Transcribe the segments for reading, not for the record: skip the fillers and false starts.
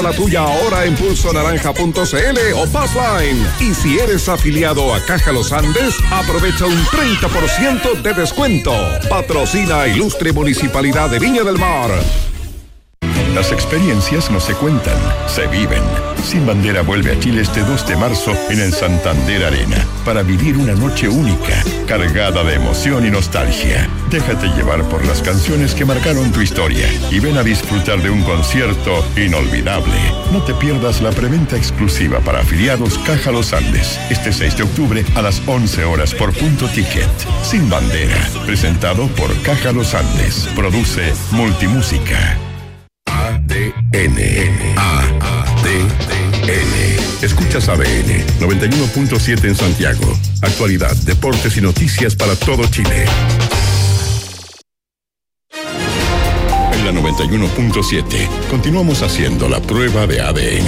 La tuya ahora en pulsonaranja.cl o Passline. Y si eres afiliado a Caja Los Andes, aprovecha un 30% de descuento. Patrocina Ilustre Municipalidad de Viña del Mar. Las experiencias no se cuentan, se viven. Sin Bandera vuelve a Chile este 2 de marzo en el Santander Arena para vivir una noche única, cargada de emoción y nostalgia. Déjate llevar por las canciones que marcaron tu historia y ven a disfrutar de un concierto inolvidable. No te pierdas la preventa exclusiva para afiliados Caja Los Andes, este 6 de octubre a las 11 horas por Punto Ticket. Sin Bandera, presentado por Caja Los Andes. Produce Multimúsica. ADN. Escuchas ADN 91.7 en Santiago. Actualidad, deportes y noticias para todo Chile. En la 91.7 continuamos haciendo la prueba de ADN.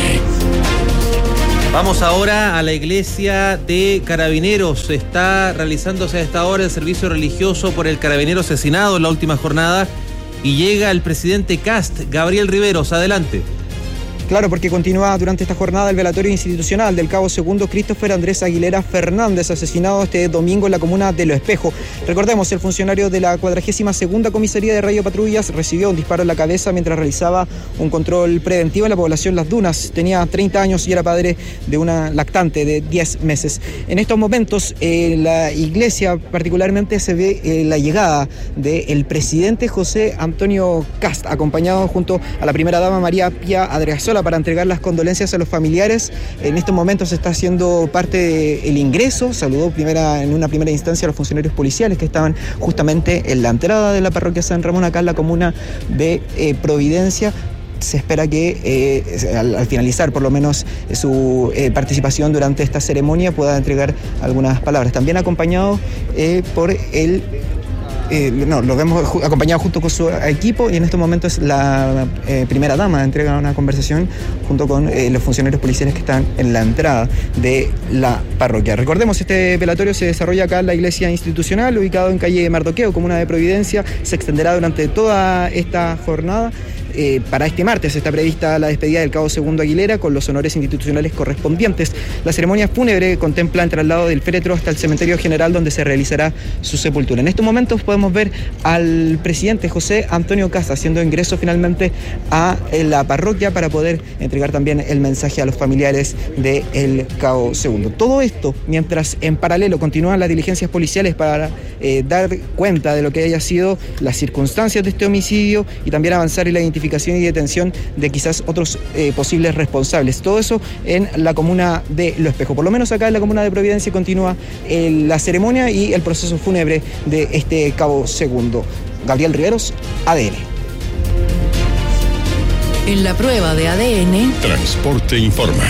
Vamos ahora a la iglesia de Carabineros. Está realizándose a esta hora el servicio religioso por el carabinero asesinado en la última jornada. Y llega el presidente Kast, Gabriel Riveros, adelante. Claro, porque continúa durante esta jornada el velatorio institucional del cabo segundo Christopher Andrés Aguilera Fernández, asesinado este domingo en la comuna de Lo Espejo. Recordemos, el funcionario de la 42ª Comisaría de Radiopatrullas recibió un disparo en la cabeza mientras realizaba un control preventivo en la población Las Dunas. Tenía 30 años y era padre de una lactante de 10 meses. En estos momentos, la iglesia particularmente se ve la llegada del presidente José Antonio Kast, acompañado junto a la primera dama María Pía Adriazola, para entregar las condolencias a los familiares. En estos momentos se está haciendo parte del ingreso. Saludó en una primera instancia a los funcionarios policiales que estaban justamente en la entrada de la parroquia San Ramón, acá en la comuna de Providencia. Se espera que al finalizar por lo menos su participación durante esta ceremonia pueda entregar algunas palabras. También acompañado por el... lo vemos acompañado junto con su equipo, y en estos momentos la primera dama entrega una conversación junto con los funcionarios policiales que están en la entrada de la parroquia. Recordemos, este velatorio se desarrolla acá en la iglesia institucional, ubicado en calle Mardoqueo, comuna de Providencia. Se extenderá durante toda esta jornada. Para este martes está prevista la despedida del cabo segundo Aguilera con los honores institucionales correspondientes. La ceremonia fúnebre contempla el traslado del féretro hasta el cementerio general, donde se realizará su sepultura. En estos momentos podemos ver al presidente José Antonio Kast haciendo ingreso finalmente a la parroquia para poder entregar también el mensaje a los familiares del cabo segundo. Todo esto mientras en paralelo continúan las diligencias policiales para dar cuenta de lo que haya sido las circunstancias de este homicidio y también avanzar en la identificación y detención de quizás otros posibles responsables. Todo eso en la comuna de Lo Espejo. Por lo menos acá en la comuna de Providencia continúa la ceremonia y el proceso fúnebre de este cabo segundo. Gabriel Riveros, ADN. En la prueba de ADN, Transporte Informa.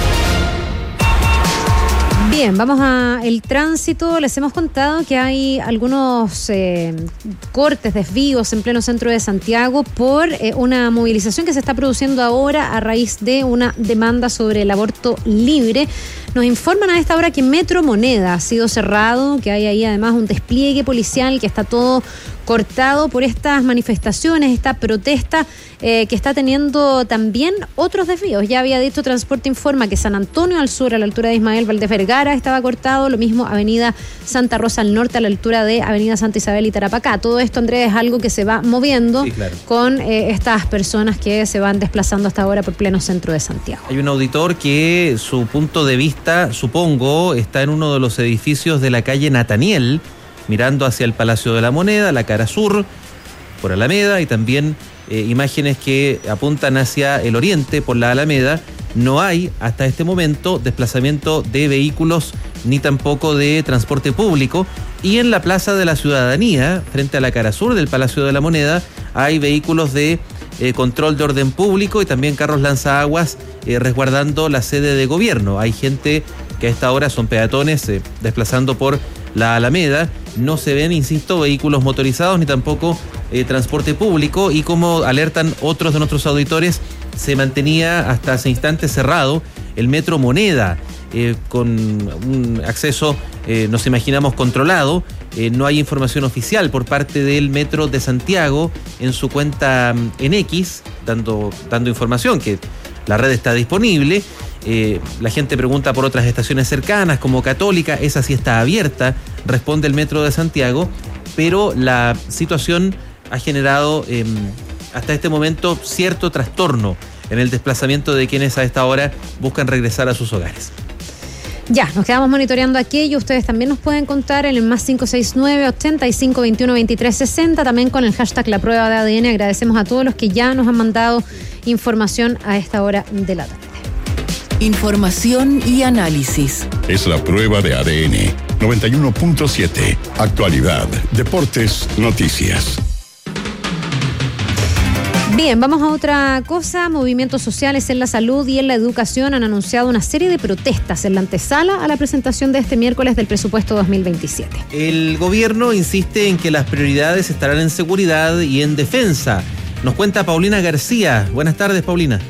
Bien, vamos a el tránsito. Les hemos contado que hay algunos cortes, desvíos en pleno centro de Santiago por una movilización que se está produciendo ahora a raíz de una demanda sobre el aborto libre. Nos informan a esta hora que Metro Moneda ha sido cerrado, que hay ahí además un despliegue policial, que está todo cortado por estas manifestaciones, esta protesta que está teniendo también otros desvíos. Ya había dicho Transporte Informa que San Antonio al sur, a la altura de Ismael Valdés Vergara, estaba cortado, lo mismo Avenida Santa Rosa al norte, a la altura de Avenida Santa Isabel y Tarapacá. Todo esto, Andrés, es algo que se va moviendo, sí, claro, con estas personas que se van desplazando hasta ahora por pleno centro de Santiago. Hay un auditor que su punto de vista, supongo, está en uno de los edificios de la calle Nataniel, mirando hacia el Palacio de la Moneda, la cara sur, por Alameda, y también imágenes que apuntan hacia el oriente por la Alameda. No hay hasta este momento desplazamiento de vehículos ni tampoco de transporte público. Y en la Plaza de la Ciudadanía, frente a la cara sur del Palacio de la Moneda, hay vehículos de control de orden público y también carros lanzaguas resguardando la sede de gobierno. Hay gente que a esta hora son peatones desplazando por la Alameda. No se ven, insisto, vehículos motorizados ni tampoco transporte público, y como alertan otros de nuestros auditores, se mantenía hasta hace instantes cerrado el Metro Moneda, con un acceso, nos imaginamos, controlado. No hay información oficial por parte del Metro de Santiago en su cuenta en X, dando información que La red está disponible. La gente pregunta por otras estaciones cercanas, como Católica, esa sí está abierta, responde el Metro de Santiago, pero la situación ha generado hasta este momento cierto trastorno en el desplazamiento de quienes a esta hora buscan regresar a sus hogares. Ya, nos quedamos monitoreando aquello. Ustedes también nos pueden contar en el más 569-8521-2360, también con el hashtag La Prueba de ADN. Agradecemos a todos los que ya nos han mandado información a esta hora de la tarde. Información y análisis. Es La Prueba de ADN 91.7. Actualidad, deportes, noticias. Bien, vamos a otra cosa. Movimientos sociales en la salud y en la educación han anunciado una serie de protestas en la antesala a la presentación de este miércoles del presupuesto 2027. El gobierno insiste en que las prioridades estarán en seguridad y en defensa. Nos cuenta Paulina García. Buenas tardes, Paulina.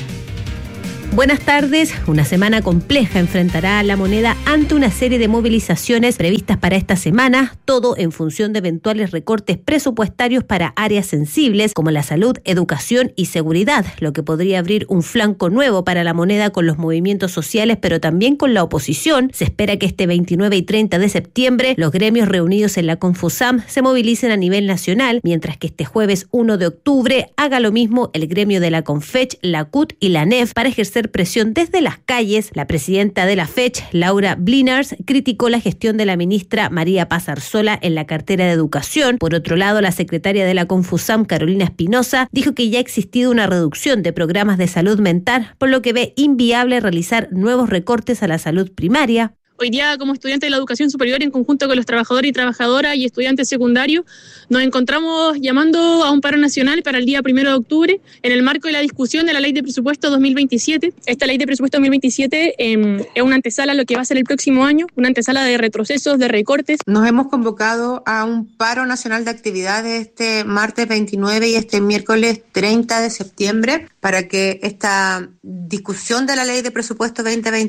Buenas tardes. Una semana compleja enfrentará a La Moneda ante una serie de movilizaciones previstas para esta semana, todo en función de eventuales recortes presupuestarios para áreas sensibles como la salud, educación y seguridad, lo que podría abrir un flanco nuevo para La Moneda con los movimientos sociales, pero también con la oposición. Se espera que este 29 y 30 de septiembre los gremios reunidos en la Confusam se movilicen a nivel nacional, mientras que este jueves 1 de octubre haga lo mismo el gremio de la Confech, la CUT y la NEF para ejercer presión desde las calles. La presidenta de la FECH, Laura Blinars, criticó la gestión de la ministra María Paz Arzola en la cartera de Educación. Por otro lado, la secretaria de la Confusam, Carolina Espinosa, dijo que ya ha existido una reducción de programas de salud mental, por lo que ve inviable realizar nuevos recortes a la salud primaria. Hoy día, como estudiantes de la educación superior, en conjunto con los trabajadores y trabajadoras y estudiantes secundarios, nos encontramos llamando a un paro nacional para el día 1 de octubre, en el marco de la discusión de la Ley de Presupuesto 2027. Esta Ley de Presupuesto 2027 es una antesala a lo que va a ser el próximo año, una antesala de retrocesos, de recortes. Nos hemos convocado a un paro nacional de actividades este martes 29 y este miércoles 30 de septiembre para que esta discusión de la Ley de Presupuesto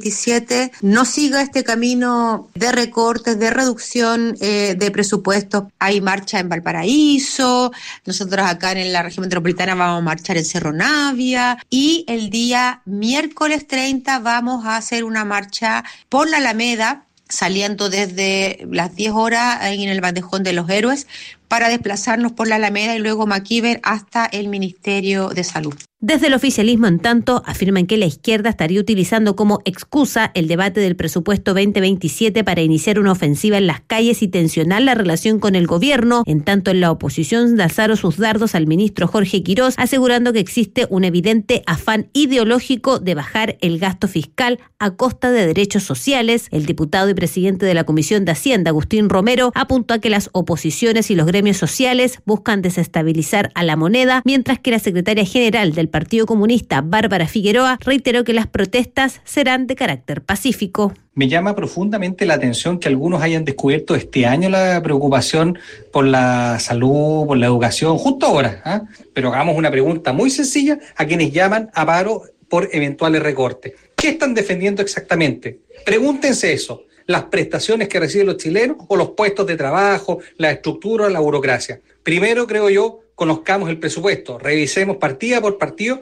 2027 no siga este camino de recortes, de reducción de presupuestos. Hay marcha en Valparaíso, nosotros acá en la región metropolitana vamos a marchar en Cerro Navia y el día miércoles 30 vamos a hacer una marcha por la Alameda, saliendo desde las 10 horas en el Bandejón de los Héroes para desplazarnos por la Alameda y luego Maquiver hasta el Ministerio de Salud. Desde el oficialismo, en tanto, afirman que la izquierda estaría utilizando como excusa el debate del presupuesto 2027 para iniciar una ofensiva en las calles y tensionar la relación con el gobierno. En tanto, en la oposición lanzaron sus dardos al ministro Jorge Quirós, asegurando que existe un evidente afán ideológico de bajar el gasto fiscal a costa de derechos sociales. El diputado y presidente de la Comisión de Hacienda, Agustín Romero, apuntó a que las oposiciones y los gremios sociales buscan desestabilizar a La Moneda, mientras que la secretaria general del Partido Comunista, Bárbara Figueroa, reiteró que las protestas serán de carácter pacífico. Me llama profundamente la atención que algunos hayan descubierto este año la preocupación por la salud, por la educación, justo ahora, Pero hagamos una pregunta muy sencilla a quienes llaman a paro por eventuales recortes. ¿Qué están defendiendo exactamente? Pregúntense eso. ¿Las prestaciones que reciben los chilenos o los puestos de trabajo, la estructura, la burocracia? Primero, creo yo, conozcamos el presupuesto, revisemos partida por partida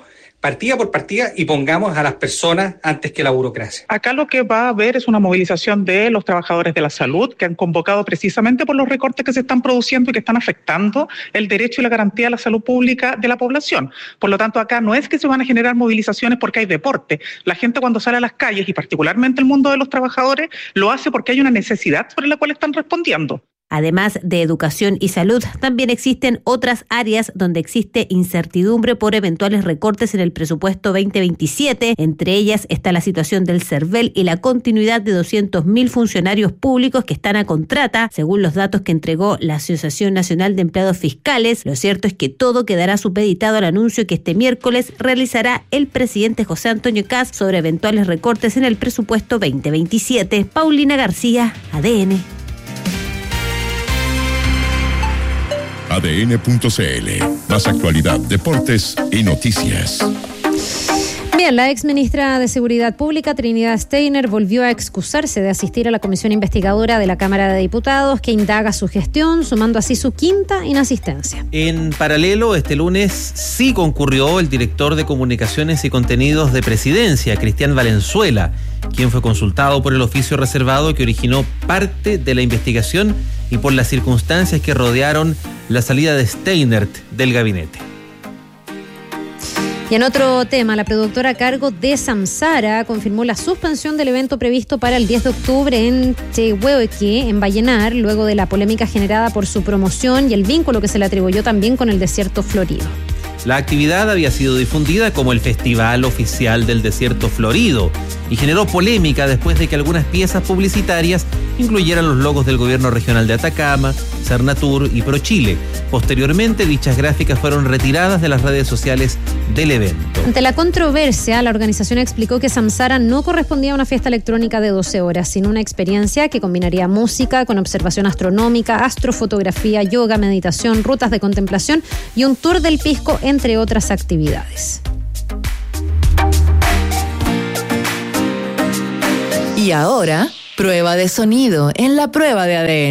y pongamos a las personas antes que la burocracia. Acá lo que va a haber es una movilización de los trabajadores de la salud que han convocado precisamente por los recortes que se están produciendo y que están afectando el derecho y la garantía de la salud pública de la población. Por lo tanto, acá no es que se van a generar movilizaciones porque hay deporte. La gente cuando sale a las calles y particularmente el mundo de los trabajadores lo hace porque hay una necesidad sobre la cual están respondiendo. Además de educación y salud, también existen otras áreas donde existe incertidumbre por eventuales recortes en el presupuesto 2027. Entre ellas está la situación del CERVEL y la continuidad de 200.000 funcionarios públicos que están a contrata, según los datos que entregó la Asociación Nacional de Empleados Fiscales. Lo cierto es que todo quedará supeditado al anuncio que este miércoles realizará el presidente José Antonio Kast sobre eventuales recortes en el presupuesto 2027. Paulina García, ADN. ADN.cl. Más actualidad, deportes y noticias. Bien, la ex ministra de Seguridad Pública, Trinidad Steiner, volvió a excusarse de asistir a la comisión investigadora de la Cámara de Diputados que indaga su gestión, sumando así su quinta inasistencia. En paralelo, este lunes sí concurrió el director de Comunicaciones y Contenidos de Presidencia, Cristian Valenzuela, quien fue consultado por el oficio reservado que originó parte de la investigación y por las circunstancias que rodearon la salida de Steiner del gabinete. Y en otro tema, la productora a cargo de Samsara confirmó la suspensión del evento previsto para el 10 de octubre en Tehueque, en Vallenar, luego de la polémica generada por su promoción y el vínculo que se le atribuyó también con el desierto florido. La actividad había sido difundida como el Festival Oficial del Desierto Florido y generó polémica después de que algunas piezas publicitarias incluyeran los logos del gobierno regional de Atacama, Cernatur y ProChile. Posteriormente, dichas gráficas fueron retiradas de las redes sociales del evento. Ante la controversia, la organización explicó que Samsara no correspondía a una fiesta electrónica de 12 horas, sino una experiencia que combinaría música con observación astronómica, astrofotografía, yoga, meditación, rutas de contemplación y un tour del pisco, entre otras actividades. Y ahora, prueba de sonido en la prueba de ADN.